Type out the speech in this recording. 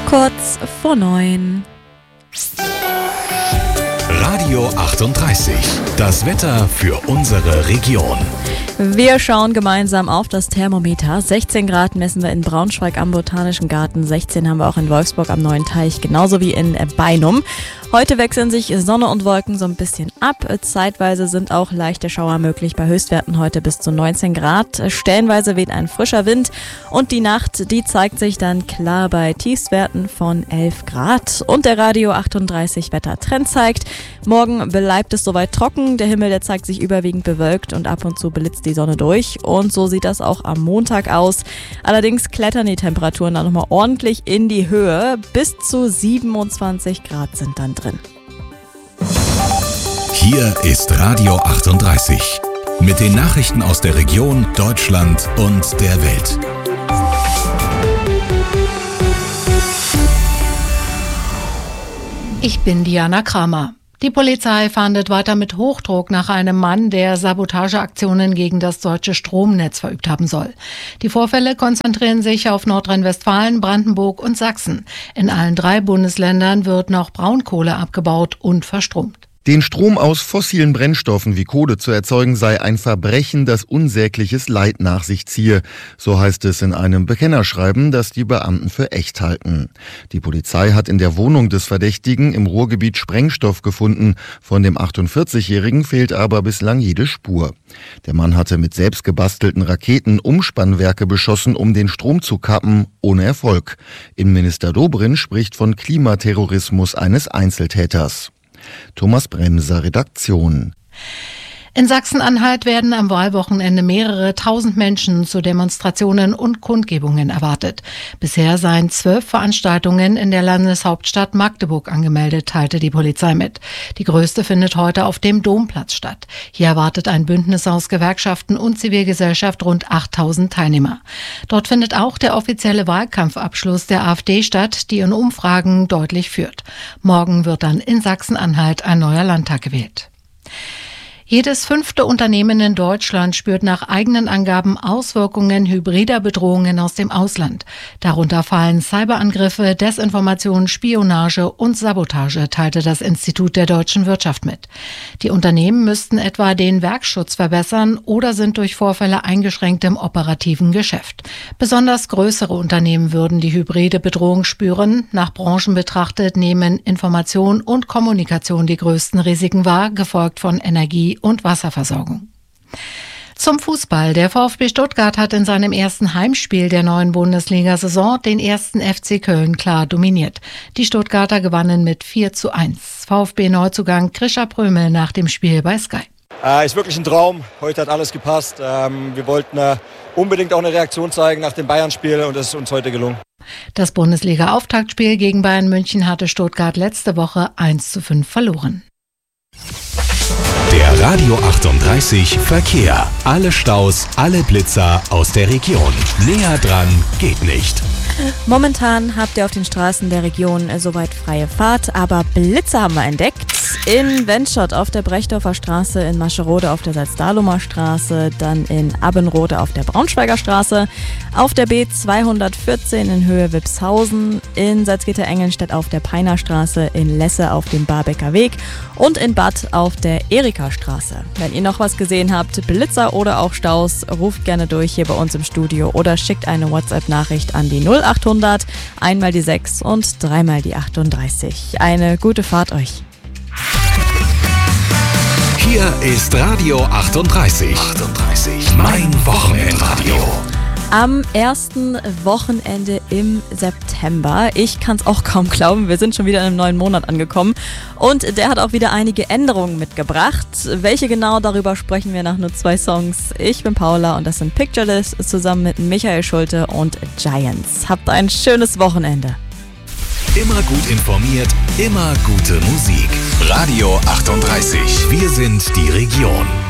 Kurz vor 9. Radio 38, das Wetter für unsere Region. Wir schauen gemeinsam auf das Thermometer. 16 Grad messen wir in Braunschweig am Botanischen Garten, 16 haben wir auch in Wolfsburg am Neuen Teich, genauso wie in Beinum. Heute wechseln sich Sonne und Wolken so ein bisschen ab. Zeitweise sind auch leichte Schauer möglich, bei Höchstwerten heute bis zu 19 Grad. Stellenweise weht ein frischer Wind und die Nacht, die zeigt sich dann klar bei Tiefstwerten von 11 Grad. Und der Radio 38 Wettertrend zeigt, morgen bleibt es soweit trocken. Der Himmel, der zeigt sich überwiegend bewölkt und ab und zu blitzt die Sonne durch. Und so sieht das auch am Montag aus. Allerdings klettern die Temperaturen dann nochmal ordentlich in die Höhe. Bis zu 27 Grad sind dann drin. Hier ist Radio 38 mit den Nachrichten aus der Region, Deutschland und der Welt. Ich bin Diana Kramer. Die Polizei fahndet weiter mit Hochdruck nach einem Mann, der Sabotageaktionen gegen das deutsche Stromnetz verübt haben soll. Die Vorfälle konzentrieren sich auf Nordrhein-Westfalen, Brandenburg und Sachsen. In allen 3 Bundesländern wird noch Braunkohle abgebaut und verstromt. Den Strom aus fossilen Brennstoffen wie Kohle zu erzeugen, sei ein Verbrechen, das unsägliches Leid nach sich ziehe. So heißt es in einem Bekennerschreiben, das die Beamten für echt halten. Die Polizei hat in der Wohnung des Verdächtigen im Ruhrgebiet Sprengstoff gefunden. Von dem 48-Jährigen fehlt aber bislang jede Spur. Der Mann hatte mit selbst gebastelten Raketen Umspannwerke beschossen, um den Strom zu kappen, ohne Erfolg. Innenminister Dobrindt spricht von Klimaterrorismus eines Einzeltäters. Thomas Bremser, Redaktion. In Sachsen-Anhalt werden am Wahlwochenende mehrere tausend Menschen zu Demonstrationen und Kundgebungen erwartet. Bisher seien 12 Veranstaltungen in der Landeshauptstadt Magdeburg angemeldet, teilte die Polizei mit. Die größte findet heute auf dem Domplatz statt. Hier erwartet ein Bündnis aus Gewerkschaften und Zivilgesellschaft rund 8000 Teilnehmer. Dort findet auch der offizielle Wahlkampfabschluss der AfD statt, die in Umfragen deutlich führt. Morgen wird dann in Sachsen-Anhalt ein neuer Landtag gewählt. Jedes 5. Unternehmen in Deutschland spürt nach eigenen Angaben Auswirkungen hybrider Bedrohungen aus dem Ausland. Darunter fallen Cyberangriffe, Desinformation, Spionage und Sabotage, teilte das Institut der deutschen Wirtschaft mit. Die Unternehmen müssten etwa den Werkschutz verbessern oder sind durch Vorfälle eingeschränkt im operativen Geschäft. Besonders größere Unternehmen würden die hybride Bedrohung spüren. Nach Branchen betrachtet nehmen Information und Kommunikation die größten Risiken wahr, gefolgt von Energie- und Wasserversorgung. Zum Fußball. Der VfB Stuttgart hat in seinem ersten Heimspiel der neuen Bundesliga-Saison den 1. FC Köln klar dominiert. Die Stuttgarter gewannen mit 4:1. VfB-Neuzugang Krischer Prömel nach dem Spiel bei Sky. Ist wirklich ein Traum. Heute hat alles gepasst. Wir wollten unbedingt auch eine Reaktion zeigen nach dem Bayern-Spiel und es ist uns heute gelungen. Das Bundesliga-Auftaktspiel gegen Bayern München hatte Stuttgart letzte Woche 1:5 verloren. Der Radio 38 Verkehr. Alle Staus, alle Blitzer aus der Region. Näher dran geht nicht. Momentan habt ihr auf den Straßen der Region soweit freie Fahrt, aber Blitzer haben wir entdeckt. In Wendschott auf der Brechdorfer Straße, in Mascherode auf der Salzdahlumer Straße, dann in Abbenrode auf der Braunschweiger Straße, auf der B214 in Höhe Wipshausen, in Salzgitter-Engelnstedt auf der Peiner Straße, in Lesse auf dem Barbecker Weg und in Bad auf der Erika Straße. Wenn ihr noch was gesehen habt, Blitzer oder auch Staus, ruft gerne durch hier bei uns im Studio oder schickt eine WhatsApp-Nachricht an die 0800 einmal die 6 und dreimal die 38. Eine gute Fahrt euch. Hier ist Radio 38. Mein Wochenendradio. Am ersten Wochenende im September. Ich kann es auch kaum glauben, wir sind schon wieder in einem neuen Monat angekommen. Und der hat auch wieder einige Änderungen mitgebracht. Welche genau, darüber sprechen wir nach nur 2 Songs. Ich bin Paula und das sind Pictureless zusammen mit Michael Schulte und Giants. Habt ein schönes Wochenende. Immer gut informiert, immer gute Musik. Radio 38. Wir sind die Region.